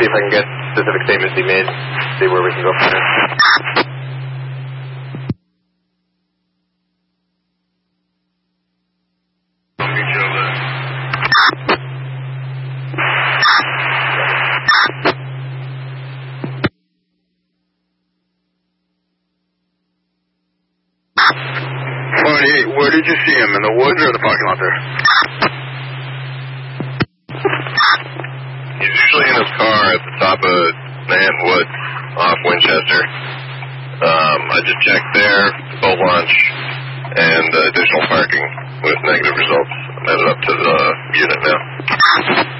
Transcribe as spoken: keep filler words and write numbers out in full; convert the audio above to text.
if I can get specific statements he made, see where we can go from there. twenty-eight, where did you see him? In the woods or the parking lot there? He's usually in his car at the top of Man Woods off Winchester. Um, I just checked there, boat launch, and uh, additional parking with negative results. I'm headed up to the unit now.